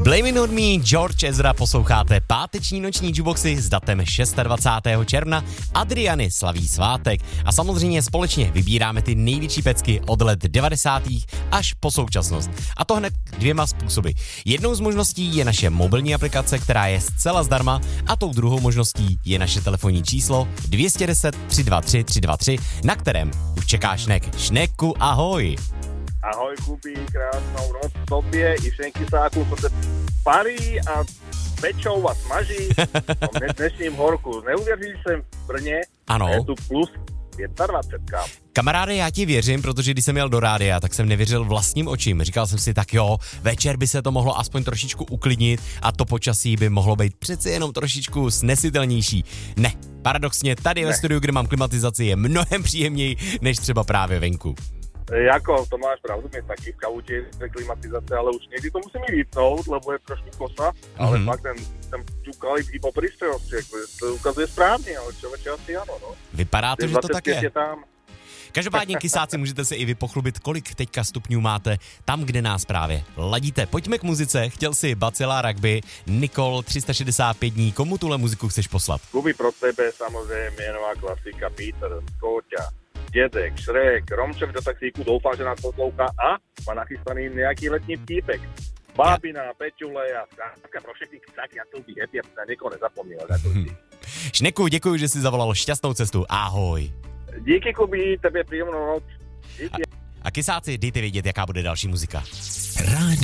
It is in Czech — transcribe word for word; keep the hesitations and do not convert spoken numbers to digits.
Blame It On Me, George Ezra, posloucháte páteční noční jukeboxy s datem dvacátého šestého června. Adriany slaví svátek a samozřejmě společně vybíráme ty největší pecky od let devadesátých až po současnost. A to hned dvěma způsoby. Jednou z možností je naše mobilní aplikace, která je zcela zdarma, a tou druhou možností je naše telefonní číslo dvě deset tři dva tři tři dva tři, na kterém už čeká Šnek. Šneku, ahoj! Ahoj, Kubi, krásnou noc tobě i Šenkysáku, co se parí a pečou a smaží v dnešním horku. Neuvěřil jsem v Brně, ano. Je tu plus dvacet pět. Kamaráde, já ti věřím, protože když jsem jel do rádia, tak jsem nevěřil vlastním očím. Říkal jsem si, tak jo, večer by se to mohlo aspoň trošičku uklidnit a to počasí by mohlo být přeci jenom trošičku snesitelnější. Ne, paradoxně tady ne. Ve studiu, kde mám klimatizaci, je mnohem příjemněji než třeba právě venku. Jako, to máš pravdu, mě taky v kautě klimatizace, ale už někdy to musím i vypnout, lebo je trošku kosa, ale mm-hmm. fakt ten, ten ťukal i po prístrojosti, to ukazuje správně, ale člověče asi ano, no. Vypadá to, že to tak je. je tam. Každopádně, kysáci, můžete se i vy pochlubit, kolik teďka stupňů máte tam, kde nás právě ladíte. Pojďme k muzice, chtěl si Bacila Rugby, Nikol, tři sta šedesát pět dní, komu tuhle muziku chceš poslat? Kuby, pro tebe samozřejmě nová klasika, Peter, Kóťa, Dědek, Šrek, Romček do taxíku, doufám, že nás poslouchá a má nachystaný nějaký letní vtípek. Bábina, ja. Peťule a zkrátka pro všechny kysáky, já to být happy, aby se někoho nezapomněl. Hmm. Šneku, děkuji, že jsi zavolal, šťastnou cestu, ahoj. Díky, Kubi, tebe příjemnou noc. Díky. A, a kysáci, dejte vědět, jaká bude další muzika.